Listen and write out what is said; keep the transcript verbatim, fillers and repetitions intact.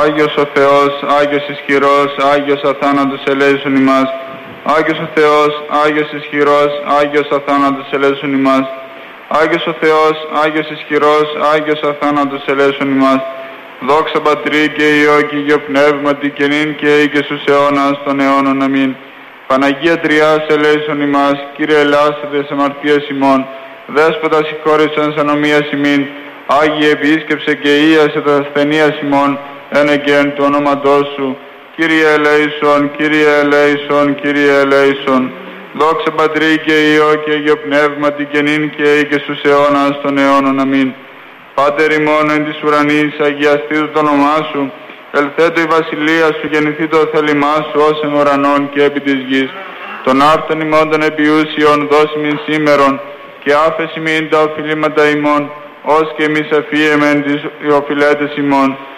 Άγιος ο Θεός, Άγιος ισχυρός, Άγιος αθάνατος ελέησον ημάς. Άγιος ο Θεός, Άγιος ισχυρός, Άγιος αθάνατος ελέησον ημάς. Άγιος ο Θεός, Άγιος ισχυρός, Άγιος αθάνατος ελέησον ημάς. Δόξα Πατρί και Υιό και Υιό Πνεύματι και νυν και αεί και στους αιώνας των αιώνων. Αμήν. Παναγία Τριάς ελέησον ημάς, Κύριε ελάσσετε σε αμαρτίας ημών. Δέσποτα συγχώρησον σαν ομοίας ημίν. Άγιε επίσκεψε και ίασε τα ασθενείας ημών, εν εγκαίν του ονόματός σου. Κύριε ελέησον, Κύριε ελέησον, Κύριε ελέησον. Δόξα Πατρί και Υιό και Υιό Πνεύματι και νυν και αεί και στους αιώνας των αιώνων. Αμήν. Πάτερ ημών εν της ουρανής, αγιαστήτω το όνομά σου. Ελθέτω η βασιλεία σου, γεννηθήτω το θέλημά σου ως εν ουρανών και επί της γης. Τον άρτον ημών των επιούσιων δώσιμην σήμερον και άφεση μην τα οφειλήματα ημών, ως και εμείς αφίεμεν τις οφειλέτες ημών.